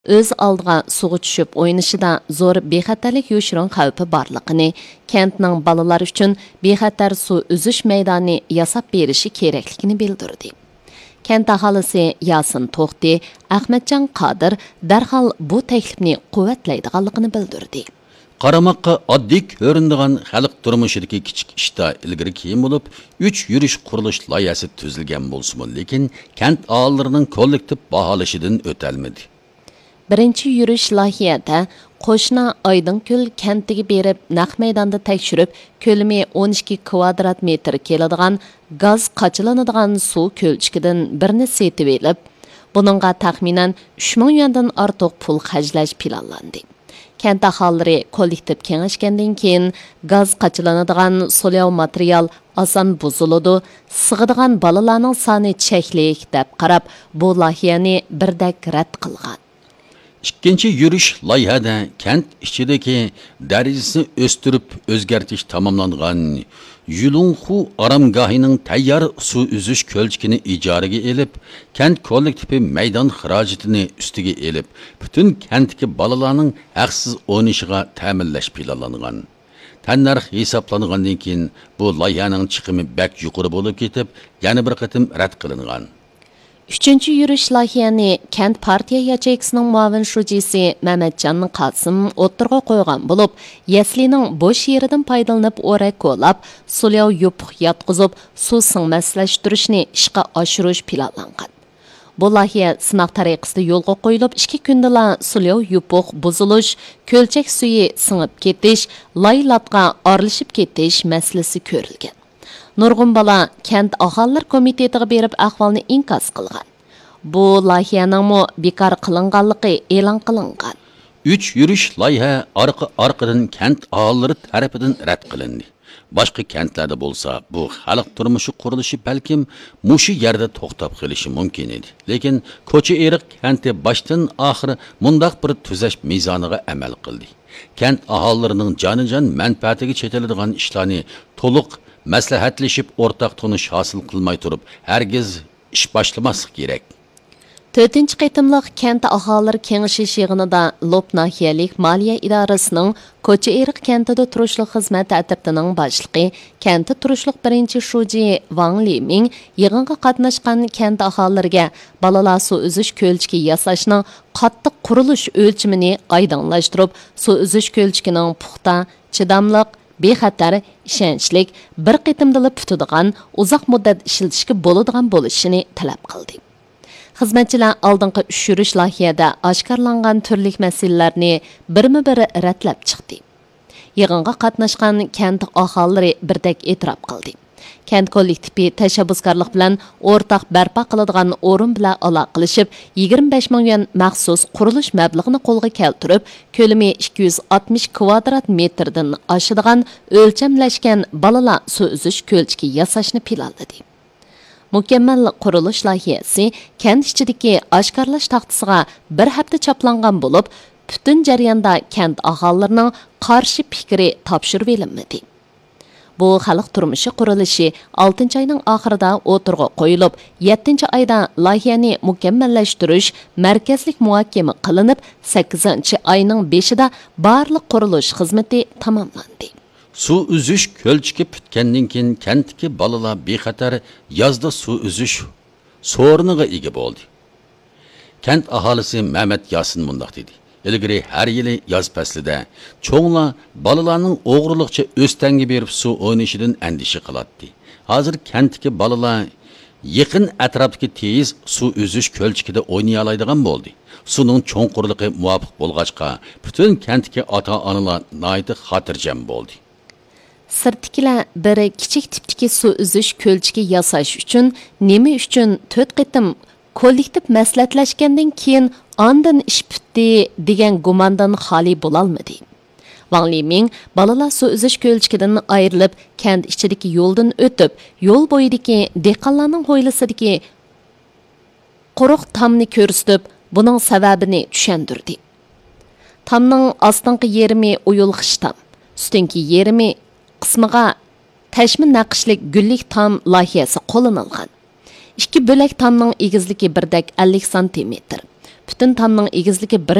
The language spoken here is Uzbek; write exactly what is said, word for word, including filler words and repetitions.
o'z oldiga suvga tushib o'ynashida zo'r bexatarlik yo'shirin xavfi borligini, kentning bolalar uchun bexatar suv uzish maydoni yasab berishi kerakligini bildirdi. Kent aholisi Yasin To'xti, Ahmadjon Qodir darhol bu taklifni quvvatlaydiganligini bildirdi. Qaramoqqa oddiy ko'rinadigan xalq turmushidagi kichik ishda ilgari keyin bo'lib, uch yurish qurilish loyihasi tuzilgan bo'lsa-mu, lekin kent aholilarining kollektiv baholashidan o'talmadi. Birinchi yurish loyihada qo'shni Aydinko'l kentiga berib, naq maydonda tekshirib, ko'lami o'n ikki kvadrat metr keladigan gaz qachilanadigan suv ko'lchikidan birini setib elib, buningga taxminan uch ming yuandan ortiq pul xarjlash planlandi. Kent aholilari kollektiv kengashgandan keyin gaz qachilanadigan so'lov material oson buziladi, sig'adigan bolalarning soni cheklik deb qarab, bu loyihani birdak rad qilgan. İkinci yürüyüş loyihada kent ichidagi darajasini o'stirib o'zgartish tamomlangan Yulunxu aramgohining tayyor suv uzish ko'lchikini ijaraga elib, kent kollektivi maydon xarajatini ustiga elib, butun kentdagi bolalarning haqsiz o'ynishiga ta'minlash planlangan. Tannarx hisoblangandan keyin bu loyihaning chiqimi bak yuqori bo'lib ketib, yana bir qatim rad qilingan. Üçüncü yürüyüş loyihani kent partiya yacheyksining muavin shujisi Mehmetjon Qasim o'ttirg'a qo'ygan bo'lib, yaslining bo'sh yeridan foydalanib o'rak ko'lab, sulov yopiq yotqizib, suv singmaslashtirishni ishga oshirish planlangan. Bu loyiha sinaq tariqasida yo'lga qo'yilib, ikki kundala sulov yopiq buzilish, ko'lchak suvi singib ketish, loylatga aralashib ketish masalasi ko'rilgan. Nurg'un bola kent aholilari komitetiga berib ahvolni inkos qilgan. Bu loyihaning bekor qilinganligi e'lon qilingan. uch yurish loyiha orqa orqadan kent aholilari tarafidan rad qilindi. Boshqa kentlarda bo'lsa, bu xalq turmushi qurilishi balkim mushu yerda to'xtab qolishi mumkin edi. Lekin Ko'cha-Eriq kenti boshdan oxiri mundaq bir tuzash mezoniga amal qildi. Kent aholilarining jonijon manfaatiga chetiladigan ishlarni to'liq maslahatlashib o'rtaq tonish hosil qilmay turib, hargiz ish boshlamaslik kerak. to'rtinchi qitimliq kent aholilari kengashish yig'inida Lop nahiyalik moliya idorasining Ko'cha-Eriq kentida turishlik xizmat tartibining boshlig'i, kenti turishlik birinchi shuji Wang Liming yig'inga qatnashgan kent aholilariga balalar suv uzish ko'lchiki yasashning qattiq qurilish o'lchimini oydinlashtirib, suv uzish ko'lchikining puxta, chidamliq, bexatar, ishonchlik, bir qitimdala tutadigan, uzoq muddat ishlatishga bo'ladigan bo'lishini talab qildi. Xizmatchilar oldingi uch yurish loyihada oshkorlangan turli masalalarni birma-biri ratlab chiqdi. Yig'inga qatnashgan kent aholilari birdak e'tirof qildi. Kent kollektivi tashabbuskorlik bilan o'rtaq barpo qiladigan o'rin bilan aloqalashib, yigirma besh ming yuan maxsus qurilish mablag'ini qo'lga keltirib, ko'lami ikki yuz oltmish kvadrat metrdan oshadigan o'lchamlashgan balalar suv uzish ko'lchiki yasashni planladi. Mukammal qurilish loyihasi kent ichidagi oshkorlash taxtasiga bir hafta choplangan bo'lib, butun jarayonda kent aholilarining qarshi fikri topshirib elinmadi. Bu xalq turmushi qurilishi oltinchi oyning oxirida o'tirg'a qo'yilib, yettinchi oyda loyihani mukammallashtirish markazlik muhokama qilinib, sakkizinchi oyning beshida barliq qurilish xizmati tamomlandi. Suv uzish ko'lchiki bitgandan keyin kentdagi bolalar bexatar yozda suv uzish so'riniga ega bo'ldi. Kent aholisi Mehmet Yasin mundaq dedi. Ilgari har yili yoz faslida cho'nglar bolalarning o'g'rilikcha o'stanga berib suv o'ynashidan andisha qiladi. Hozir kentdagi bolalar yaqin atrofdagi tez suv uzish ko'lchikida o'ynay oladigan bo'ldi. Suvning cho'nqurligi muvofiq bo'lg'achqa butun kentdagi ota-onalar nihoyat xotirjam bo'ldi. Sirtkilar biri kichik tipdagi suv uzish ko'lchiki yasash uchun nima uchun to'rt qitim kollektiv maslahatlashgandan keyin ondan ish bitdi degan gumondan xoli bo'lolmadi. Wang Liming balalar suv uzish ko'lchikidan ayrilib, kent ichidagi yo'ldan o'tib, yo'l bo'yidagi dehqonlarning hovlisidagi quruq tomni ko'rsatib, buning sababini tushundirdi. Tomning ostingi yerimi uyulg'ish tom, ustingi yerimi qismiga tashmi naqshlik gullik tom loyihasi qo'llanilgan. Ikki bo'lak tomning egizligi birdak ellik santimetr. Bütün tamның egizligi bir